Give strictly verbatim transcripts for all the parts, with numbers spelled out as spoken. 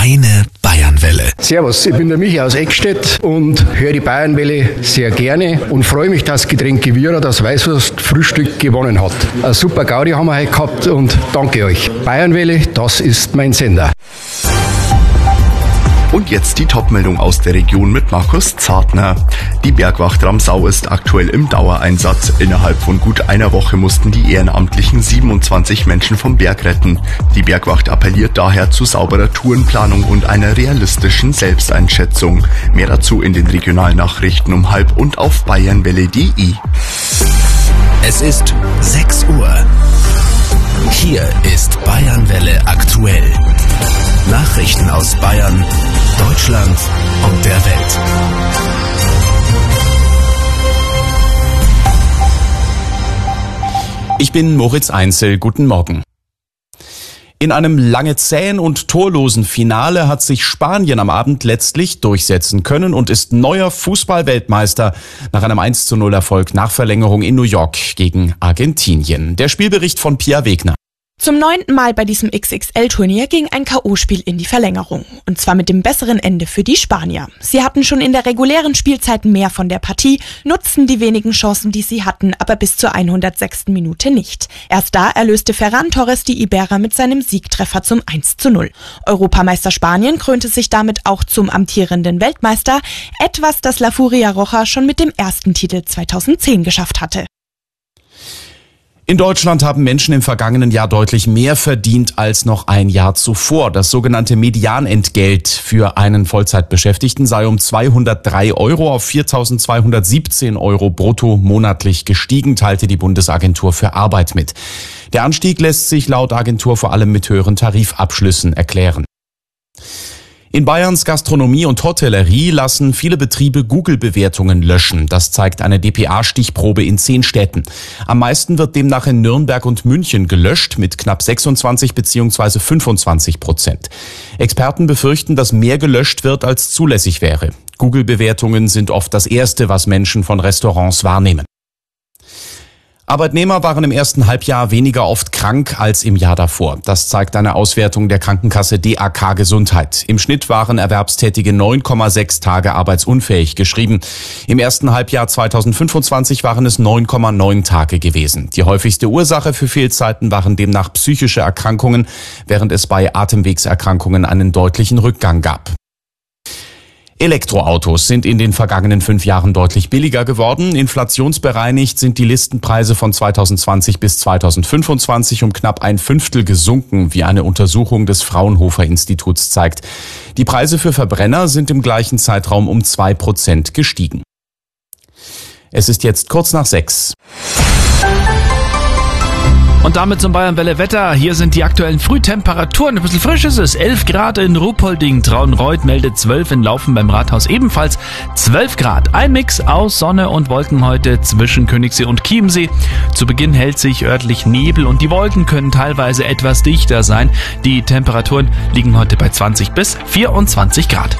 Deine Bayernwelle. Servus, ich bin der Michi aus Eckstedt und höre die Bayernwelle sehr gerne und freue mich, dass Getränke Vira das Weißwurst-Frühstück gewonnen hat. Eine super Gaudi haben wir heute gehabt und danke euch. Bayernwelle, das ist mein Sender. Und jetzt die Topmeldung aus der Region mit Markus Zartner. Die Bergwacht Ramsau ist aktuell im Dauereinsatz. Innerhalb von gut einer Woche mussten die Ehrenamtlichen siebenundzwanzig Menschen vom Berg retten. Die Bergwacht appelliert daher zu sauberer Tourenplanung und einer realistischen Selbsteinschätzung. Mehr dazu in den Regionalnachrichten um halb und auf bayernwelle punkt de. Es ist sechs Uhr. Hier ist Bayernwelle aktuell. Nachrichten aus Bayern, Deutschland und der Welt. Ich bin Moritz Einzel, guten Morgen. In einem lange zähen und torlosen Finale hat sich Spanien am Abend letztlich durchsetzen können und ist neuer Fußball-Weltmeister nach einem eins zu null Erfolg nach Verlängerung in New York gegen Argentinien. Der Spielbericht von Pia Wegner. Zum neunten Mal bei diesem X X L-Turnier ging ein K O-Spiel in die Verlängerung. Und zwar mit dem besseren Ende für die Spanier. Sie hatten schon in der regulären Spielzeit mehr von der Partie, nutzten die wenigen Chancen, die sie hatten, aber bis zur hundertsechsten Minute nicht. Erst da erlöste Ferran Torres die Iberer mit seinem Siegtreffer zum eins zu null. Europameister Spanien krönte sich damit auch zum amtierenden Weltmeister, etwas, das La Furia Roja schon mit dem ersten Titel zweitausendzehn geschafft hatte. In Deutschland haben Menschen im vergangenen Jahr deutlich mehr verdient als noch ein Jahr zuvor. Das sogenannte Medianentgelt für einen Vollzeitbeschäftigten sei um zweihundertdrei Euro auf viertausendzweihundertsiebzehn Euro brutto monatlich gestiegen, teilte die Bundesagentur für Arbeit mit. Der Anstieg lässt sich laut Agentur vor allem mit höheren Tarifabschlüssen erklären. In Bayerns Gastronomie und Hotellerie lassen viele Betriebe Google-Bewertungen löschen. Das zeigt eine D P A-Stichprobe in zehn Städten. Am meisten wird demnach in Nürnberg und München gelöscht mit knapp sechsundzwanzig bzw. fünfundzwanzig Prozent. Experten befürchten, dass mehr gelöscht wird, als zulässig wäre. Google-Bewertungen sind oft das Erste, was Menschen von Restaurants wahrnehmen. Arbeitnehmer waren im ersten Halbjahr weniger oft krank als im Jahr davor. Das zeigt eine Auswertung der Krankenkasse D A K Gesundheit. Im Schnitt waren Erwerbstätige neun Komma sechs Tage arbeitsunfähig geschrieben. Im ersten Halbjahr zweitausendfünfundzwanzig waren es neun Komma neun Tage gewesen. Die häufigste Ursache für Fehlzeiten waren demnach psychische Erkrankungen, während es bei Atemwegserkrankungen einen deutlichen Rückgang gab. Elektroautos sind in den vergangenen fünf Jahren deutlich billiger geworden. Inflationsbereinigt sind die Listenpreise von zweitausendzwanzig bis zweitausendfünfundzwanzig um knapp ein Fünftel gesunken, wie eine Untersuchung des Fraunhofer Instituts zeigt. Die Preise für Verbrenner sind im gleichen Zeitraum um zwei Prozent gestiegen. Es ist jetzt kurz nach sechs. Und damit zum Bayernwelle Wetter. Hier sind die aktuellen Frühtemperaturen. Ein bisschen frisch ist es. elf Grad in Ruhpolding. Traunreuth meldet zwölf in Laufen beim Rathaus. Ebenfalls zwölf Grad. Ein Mix aus Sonne und Wolken heute zwischen Königssee und Chiemsee. Zu Beginn hält sich örtlich Nebel und die Wolken können teilweise etwas dichter sein. Die Temperaturen liegen heute bei zwanzig bis vierundzwanzig Grad.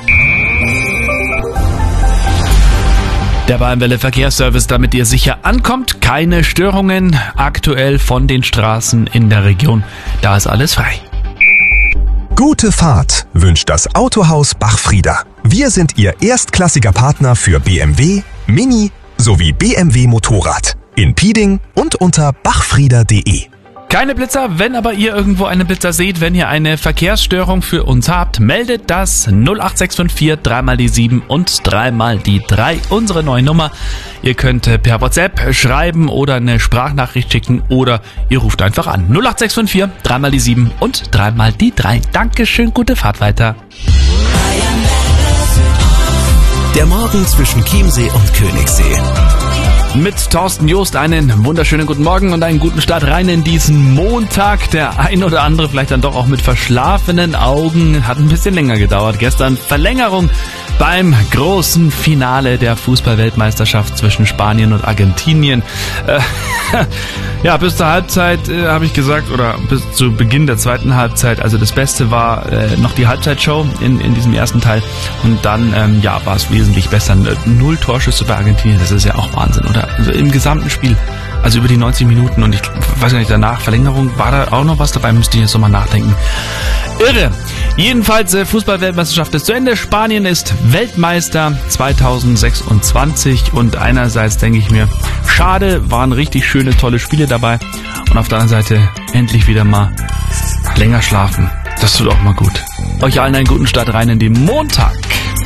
Der Bayernwelle Verkehrsservice, damit ihr sicher ankommt. Keine Störungen aktuell von den Straßen in der Region. Da ist alles frei. Gute Fahrt wünscht das Autohaus Bachfrieder. Wir sind Ihr erstklassiger Partner für B M W, Mini sowie B M W Motorrad. In Pieding und unter bachfrieder punkt de. Keine Blitzer, wenn aber ihr irgendwo einen Blitzer seht, wenn ihr eine Verkehrsstörung für uns habt, meldet das null acht sechs fünf vier, dreimal die sieben und dreimal die drei, unsere neue Nummer. Ihr könnt per WhatsApp schreiben oder eine Sprachnachricht schicken oder ihr ruft einfach an. null acht sechs fünf vier, dreimal die sieben und dreimal die drei. Dankeschön, gute Fahrt weiter. Der Morgen zwischen Chiemsee und Königssee. Mit Thorsten Joost einen wunderschönen guten Morgen und einen guten Start rein in diesen Montag. Der ein oder andere vielleicht dann doch auch mit verschlafenen Augen. Hat ein bisschen länger gedauert. Gestern Verlängerung beim großen Finale der Fußball-Weltmeisterschaft zwischen Spanien und Argentinien. Äh, ja, bis zur Halbzeit äh, habe ich gesagt, oder bis zu Beginn der zweiten Halbzeit. Also das Beste war äh, noch die Halbzeitshow in, in diesem ersten Teil. Und dann ähm, ja, war es wesentlich besser. Null Torschüsse bei Argentinien, das ist ja auch Wahnsinn, oder? Also im gesamten Spiel Also über die neunzig Minuten und ich weiß gar nicht, danach Verlängerung, war da auch noch was dabei? Müsste ich jetzt nochmal nachdenken. Irre. Jedenfalls, äh, Fußball-Weltmeisterschaft ist zu Ende. Spanien ist Weltmeister zweitausendsechsundzwanzig und einerseits denke ich mir, schade, waren richtig schöne, tolle Spiele dabei und auf der anderen Seite endlich wieder mal länger schlafen. Das tut auch mal gut. Euch allen einen guten Start rein in den Montag.